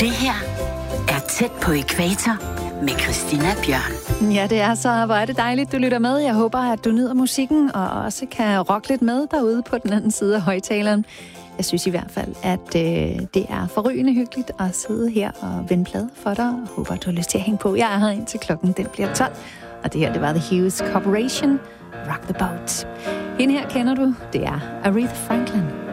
Det her er Tæt på ækvator med Christina Bjørn. Ja, det er så. Hvor er det dejligt, du lytter med. Jeg håber, at du nyder musikken og også kan rocke lidt med derude på den anden side af højtaleren. Jeg synes i hvert fald, at det er forrygende hyggeligt at sidde her og vende plade for dig. Og håber, at du har lyst til at hænge på. Jeg er her indtil klokken den bliver 12. Og det her, det var The Hughes Corporation. Rock the Boat. Hende her kender du. Det er Aretha Franklin.